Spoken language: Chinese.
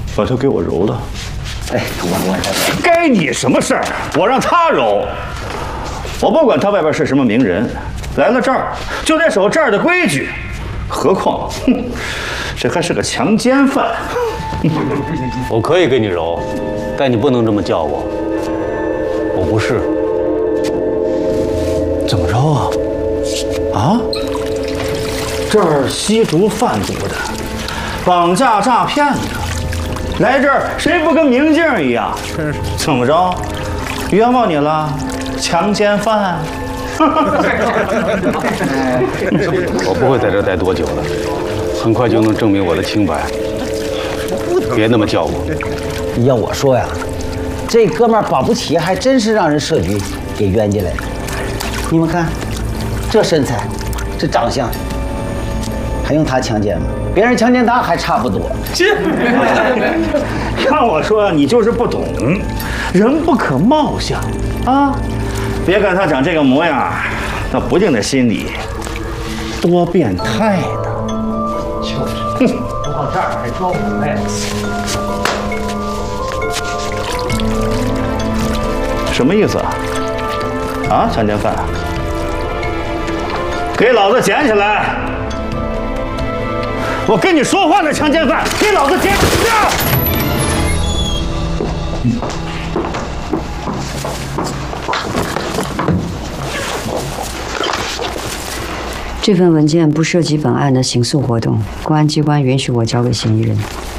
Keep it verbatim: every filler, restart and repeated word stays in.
把他给我揉了。 哎，我我该你什么事儿？我让他揉。我不管他外边是什么名人，来了这儿就得守这儿的规矩。何况，哼，这还是个强奸犯。 我可以给你揉，但你不能这么叫我。我不是。 怎么着啊？啊？这儿吸毒贩毒的，绑架诈骗的，来这儿谁不跟明镜一样？真是怎么着？冤枉你了，强奸犯。 我不会在这儿待多久的，很快就能证明我的清白。别那么叫我。 要我说呀，这哥们儿保不齐还真是让人设局给冤进来的。你们看，这身材，这长相，还用他强奸吗？别人强奸他还差不多。 这，看我说，你就是不懂，人不可貌相啊！别看他长这个模样，那不定他心里多变态呢。 就是，哼，不到这儿还装无赖。 什么意思啊？啊，强奸犯！给老子捡起来！我跟你说话呢，强奸犯，给老子捡起来！ 这份文件不涉及本案的刑诉活动，公安机关允许我交给嫌疑人。